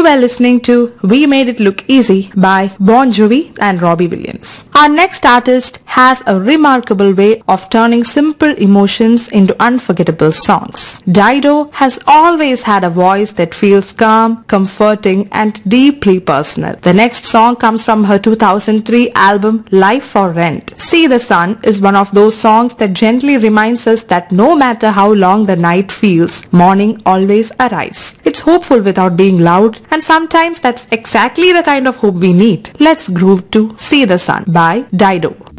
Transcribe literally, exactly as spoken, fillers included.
You were listening to We Made It Look Easy by Bon Jovi and Robbie Williams. Our next artist has a remarkable way of turning simple emotions into unforgettable songs. Dido has always had a voice that feels calm, comforting, and deeply personal. The next song comes from her two thousand three album Life for Rent. See the Sun is one of those songs that gently reminds us that no matter how long the night feels, morning always arrives. It's hopeful without being loud, and sometimes that's exactly the kind of hope we need. Let's groove to See the Sun by Dido.